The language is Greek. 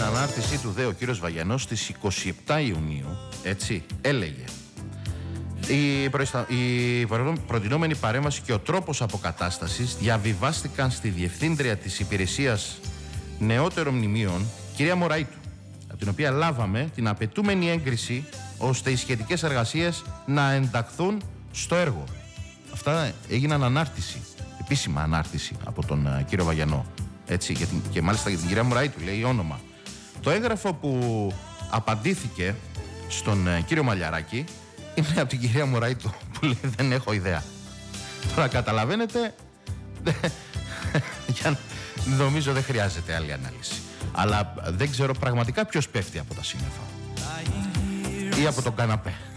ανάρτησή του ο κύριος Βαγιανός στις 27 Ιουνίου, έτσι, έλεγε: η προτινόμενη παρέμβαση και ο τρόπος αποκατάστασης διαβιβάστηκαν στη Διευθύντρια της Υπηρεσίας Νεότερων Μνημείων, κυρία Μωραΐτου, από την οποία λάβαμε την απαιτούμενη έγκριση ώστε οι σχετικές εργασίες να ενταχθούν στο έργο. Αυτά έγιναν ανάρτηση, επίσημα ανάρτηση από τον κύριο Βαγιανό. Έτσι, και μάλιστα για την κυρία Μωραΐτου λέει όνομα. Το έγγραφο που απαντήθηκε στον κύριο Μαλιαράκη είναι από την κυρία Μωραΐτου που λέει δεν έχω ιδέα. Τώρα καταλαβαίνετε, νομίζω δεν χρειάζεται άλλη ανάλυση. Αλλά δεν ξέρω πραγματικά ποιος πέφτει από τα σύννεφα ή από τον καναπέ.